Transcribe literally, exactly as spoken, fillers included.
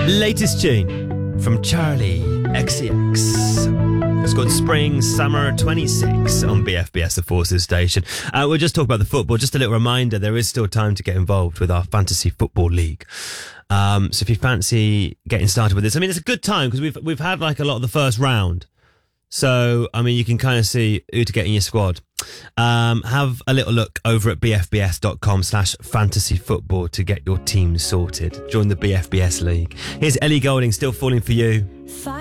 Latest tune from Charlie X C X. It's called Spring Summer twenty-six on B F B S, the Forces station. Uh, we'll just talk about the football. Just a little reminder, there is still time to get involved with our Fantasy Football League. Um, so if you fancy getting started with this, I mean, it's a good time because we've we've had like a lot of the first round. So, I mean, you can kind of see who to get in your squad. Um, have a little look over at bfbs.com slash fantasy football to get your team sorted. Join the B F B S League. Here's Ellie Goulding, Still Falling For You.